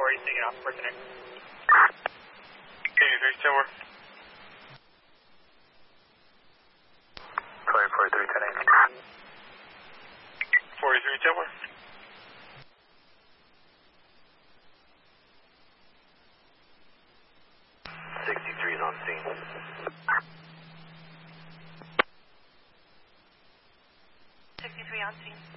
Corey's taking off for connect. 83 Tower. Corey 43 connect. 43 Tower. 63 is on scene. 63 on scene.